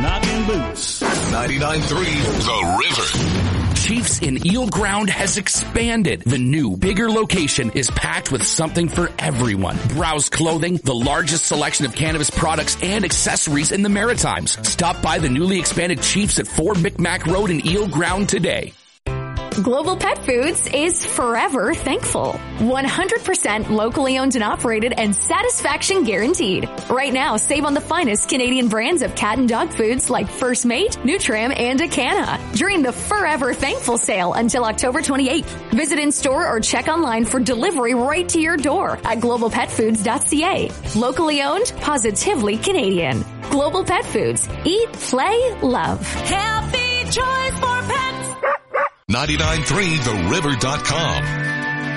knocking boots. 99.3 The River. Chiefs in Eel Ground has expanded. The new, bigger location is packed with something for everyone. Browse clothing, the largest selection of cannabis products and accessories in the Maritimes. Stop by the newly expanded Chiefs at 4 Micmac Road in Eel Ground today. Global Pet Foods is forever thankful. 100% locally owned and operated and satisfaction guaranteed. Right now, save on the finest Canadian brands of cat and dog foods like First Mate, Nutram, and Acana during the Forever Thankful sale until October 28th. Visit in-store or check online for delivery right to your door at globalpetfoods.ca. Locally owned, positively Canadian. Global Pet Foods. Eat, play, love. Healthy choice for pets. 99.3theriver.com.